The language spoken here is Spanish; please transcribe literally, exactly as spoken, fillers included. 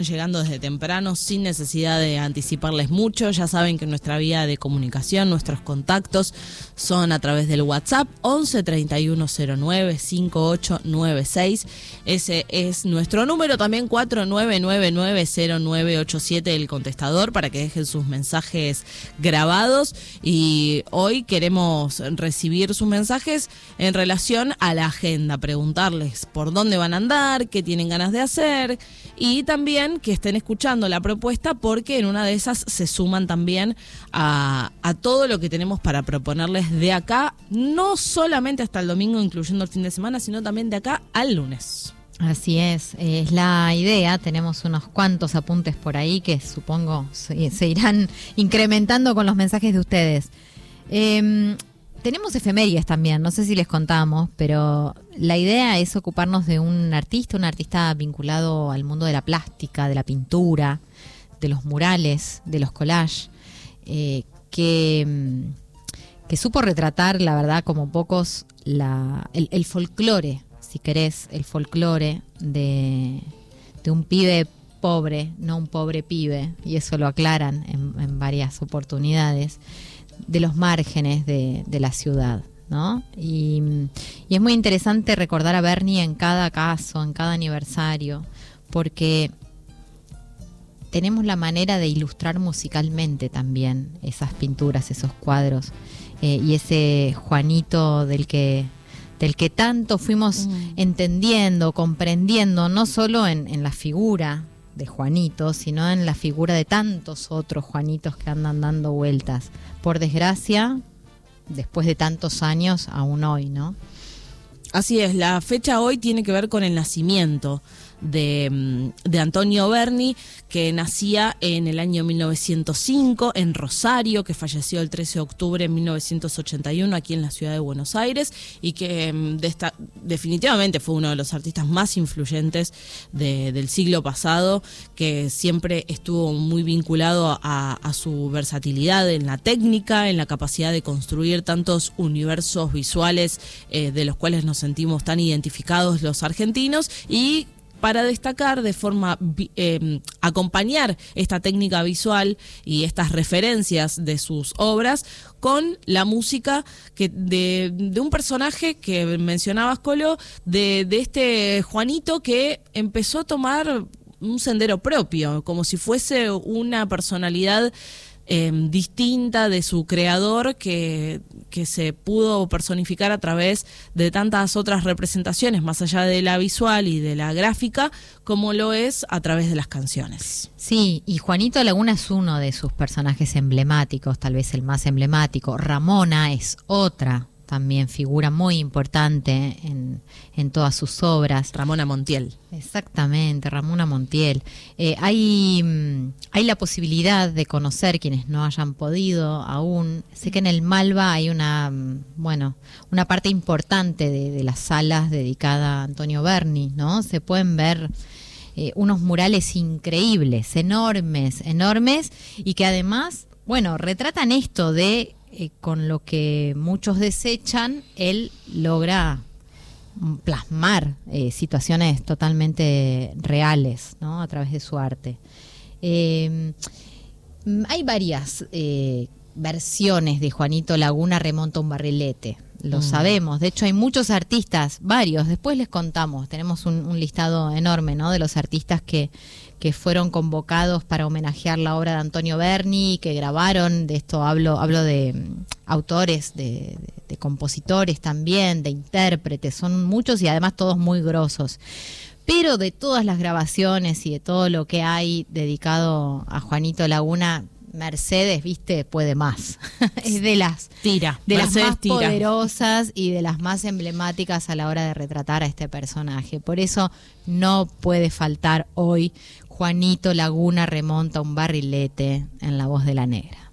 llegando desde temprano sin necesidad de anticiparles mucho. Ya saben que nuestra vía de comunicación, nuestros contactos son a través del WhatsApp once treinta y uno cero nueve cincuenta y ocho noventa y seis. Ese es nuestro número, también cuatro nueve nueve nueve cero nueve ocho siete el contestador para que dejen sus mensajes grabados. Y hoy queremos recibir sus mensajes en relación a la agenda, preguntarles por dónde van a andar, qué tienen ganas de hacer y también que estén escuchando la propuesta porque en una de esas se suman también a, a todo lo que tenemos para proponerles de acá, no solamente hasta el domingo, incluyendo el fin de semana, sino también de acá al lunes. Así es, es la idea. Tenemos unos cuantos apuntes por ahí que supongo se, se irán incrementando con los mensajes de ustedes. Eh, Tenemos efemérides también, no sé si les contamos, pero la idea es ocuparnos de un artista, un artista vinculado al mundo de la plástica, de la pintura, de los murales, de los collages, eh, que, que supo retratar, la verdad, como pocos, la, el, el folclore, si querés, el folclore de, de un pibe pobre, no un pobre pibe, y eso lo aclaran en, en varias oportunidades, de los márgenes de, de la ciudad, ¿no? Y, y es muy interesante recordar a Berni en cada caso, en cada aniversario, porque tenemos la manera de ilustrar musicalmente también esas pinturas, esos cuadros, eh, y ese Juanito del que del que tanto fuimos mm. entendiendo, comprendiendo, no solo en, en la figura de Juanito, sino en la figura de tantos otros Juanitos que andan dando vueltas. Por desgracia, después de tantos años, aún hoy, ¿no? Así es, la fecha hoy tiene que ver con el nacimiento de, de Antonio Berni, que nacía en el año mil novecientos cinco en Rosario, que falleció el trece de octubre de mil novecientos ochenta y uno aquí en la ciudad de Buenos Aires y que de esta, definitivamente fue uno de los artistas más influyentes de, del siglo pasado, que siempre estuvo muy vinculado a, a su versatilidad en la técnica, en la capacidad de construir tantos universos visuales eh, de los cuales nos sentimos tan identificados los argentinos, y para destacar de forma, eh, acompañar esta técnica visual y estas referencias de sus obras con la música que de, de un personaje que mencionabas, Colo, de, de este Juanito que empezó a tomar un sendero propio, como si fuese una personalidad Eh, distinta de su creador que, que se pudo personificar a través de tantas otras representaciones, más allá de la visual y de la gráfica, como lo es a través de las canciones. Sí, y Juanito Laguna es uno de sus personajes emblemáticos, tal vez el más emblemático. Ramona es otra también figura muy importante en, en todas sus obras. Ramona Montiel. Exactamente, Ramona Montiel. Eh, hay, hay la posibilidad de conocer, quienes no hayan podido aún. Sé que en el Malva hay una, bueno, una parte importante de, de las salas dedicada a Antonio Berni, ¿no? Se pueden ver eh, unos murales increíbles, enormes, enormes, y que además, bueno, retratan esto de Eh, con lo que muchos desechan, él logra plasmar eh, situaciones totalmente reales, ¿no? A través de su arte. Eh, hay varias eh, versiones de Juanito Laguna remonta a un barrilete, lo mm. sabemos. De hecho, hay muchos artistas, varios, después les contamos, tenemos un, un listado enorme, ¿no? De los artistas que que fueron convocados para homenajear la obra de Antonio Berni, que grabaron, de esto hablo hablo de um, autores, de, de, de compositores también, de intérpretes, son muchos y además todos muy grosos. Pero de todas las grabaciones y de todo lo que hay dedicado a Juanito Laguna, Mercedes, viste, puede más. Es de las, tira, de las más tira. poderosas y de las más emblemáticas a la hora de retratar a este personaje. Por eso no puede faltar hoy Juanito Laguna remonta a un barrilete en la voz de la negra.